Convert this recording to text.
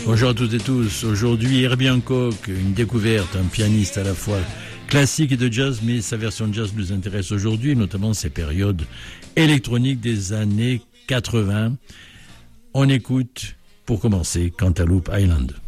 Bonjour à toutes et tous. Aujourd'hui, Herbie Hancock, une découverte, un pianiste à la fois classique et de jazz, mais sa version de jazz nous intéresse aujourd'hui, notamment ses périodes électroniques des années 80. On écoute, pour commencer, Cantaloupe Island.